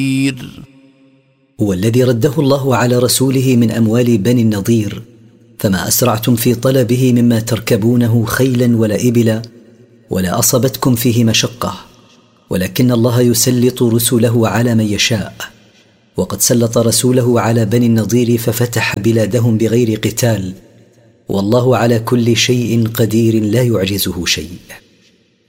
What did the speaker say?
هو الذي رده الله على رسوله من أموال بني النضير، فما أسرعتم في طلبه مما تركبونه خيلا ولا إبلا، ولا أصبتكم فيه مشقة، ولكن الله يسلط رسله على من يشاء، وقد سلط رسوله على بني النضير ففتح بلادهم بغير قتال، والله على كل شيء قدير لا يعجزه شيء.